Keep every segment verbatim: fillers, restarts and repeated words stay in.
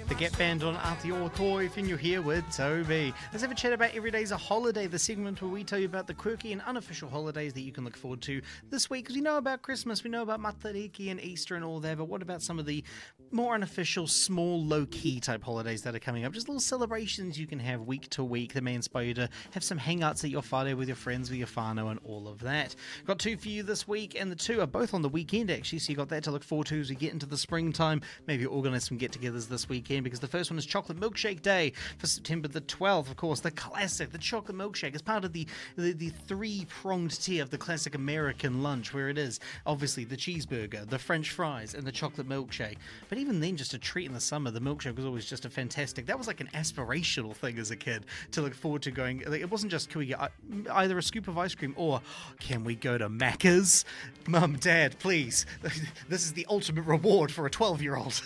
The Get Band on Aotearoa If you're here with Toby. Let's have a chat about Every Day's a Holiday, the segment where we tell you about the quirky and unofficial holidays that you can look forward to this week. Because we know about Christmas, we know about Matariki and Easter and all that, but what about some of the more unofficial, small, low-key type holidays that are coming up? Just little celebrations you can have week to week that may inspire you to have some hangouts at your whare with your friends, with your whānau and all of that. Got two for you this week, and the two are both on the weekend actually, so you got that to look forward to as we get into the springtime. Maybe organise some get-togethers this weekend, because the first one is Chocolate Milkshake Day for September the twelfth. Of course, the classic, the chocolate milkshake, is part of the, the, the three-pronged tier of the classic American lunch, where it is obviously the cheeseburger, the French fries, and the chocolate milkshake. But even then, just a treat in the summer, the milkshake was always just a fantastic, that was like an aspirational thing as a kid to look forward to going. Like, it wasn't just, can we get either a scoop of ice cream or can we go to Macca's? Mum, Dad, please. This is the ultimate reward for a twelve-year-old.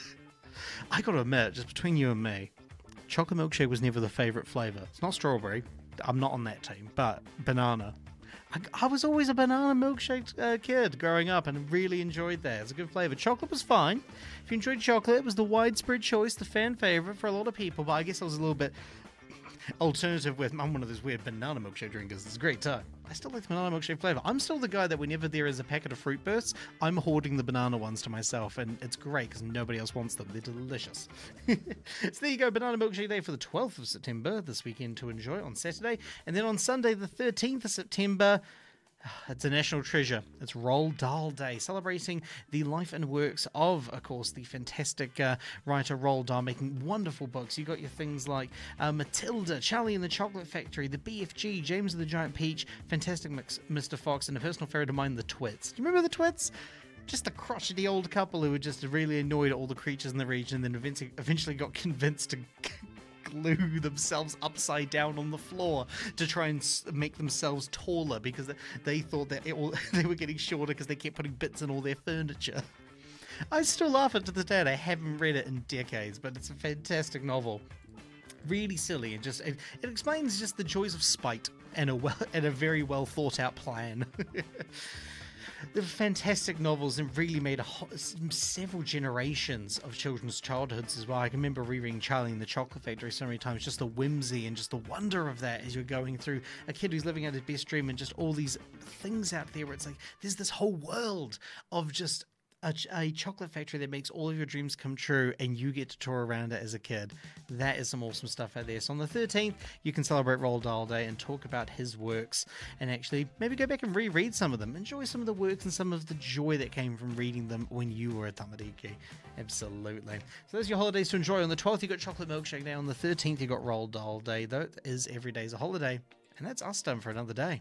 I gotta admit, just between you and me, chocolate milkshake was never the favourite flavour. It's not strawberry. I'm not on that team. But banana. I, I was always a banana milkshake uh, kid growing up and really enjoyed that. It's a good flavour. Chocolate was fine. If you enjoyed chocolate, it was the widespread choice, the fan favourite for a lot of people. But I guess I was a little bit alternative with, I'm one of those weird banana milkshake drinkers. It's a great time. I still like the banana milkshake flavour. I'm still the guy that whenever there is a packet of fruit bursts, I'm hoarding the banana ones to myself, and it's great because nobody else wants them. They're delicious. So there you go, banana milkshake day for the twelfth of September this weekend to enjoy on Saturday. And then on Sunday the thirteenth of September, it's a national treasure. It's Roald Dahl Day, celebrating the life and works of, of course, the fantastic uh, writer Roald Dahl, making wonderful books. You got your things like uh, Matilda, Charlie and the Chocolate Factory, the B F G, James and the Giant Peach, Fantastic Mix, Mister Fox, and a personal favourite of mine, the Twits. Do you remember the Twits? Just a crotchety old couple who were just really annoyed at all the creatures in the region, and then eventually, eventually got convinced to glue themselves upside down on the floor to try and make themselves taller, because they thought that it all, they were getting shorter because they kept putting bits in all their furniture. I still laugh at it to this day. I haven't read it in decades, but it's a fantastic novel. Really silly, and just it, it explains just the joys of spite and a well and a very well thought out plan. They're fantastic novels and really made a ho- several generations of children's childhoods as well. I can remember rereading Charlie and the Chocolate Factory so many times, just the whimsy and just the wonder of that as you're going through a kid who's living out his best dream, and just all these things out there where it's like there's this whole world of just A, a chocolate factory that makes all of your dreams come true, and you get to tour around it as a kid. That is some awesome stuff out there. So on the thirteenth, you can celebrate Roald Dahl Day and talk about his works, and actually maybe go back and reread some of them. Enjoy some of the works and some of the joy that came from reading them when you were a tamariki. Absolutely. So those are your holidays to enjoy. On the twelfth, you got Chocolate Milkshake Day. On the thirteenth, you got Roald Dahl Day. That is Every Day's a Holiday. And that's us done for another day.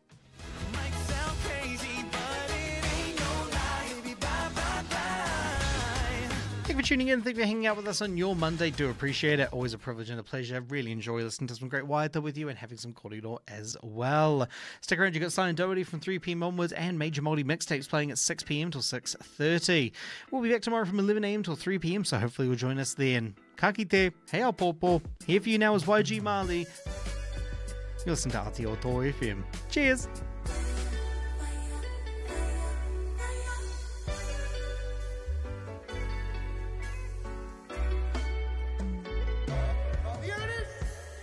Thank you for tuning in. Thank you for hanging out with us on your Monday. Do appreciate it. Always a privilege and a pleasure. Really enjoy listening to some great Waiata with you and having some kōrero as well. Stick around. You've got Silent Doherty from three p.m. onwards and Major Māori Mixtapes playing at six p.m. till six thirty. We'll be back tomorrow from eleven a.m. till three p.m. so hopefully you'll join us then. Ka kite. Hei au popo. Here for you now is Y G Marley. You listen to Aotearoa F M. Cheers.